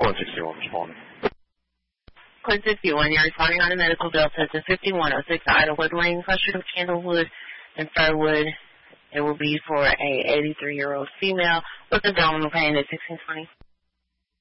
Court 61 responding. Court 61, you're responding on a medical bill to 5106 Idlewood Lane, clustered with Candlewood and Fairwood. It will be for a 83-year-old female with abdominal pain at 1620.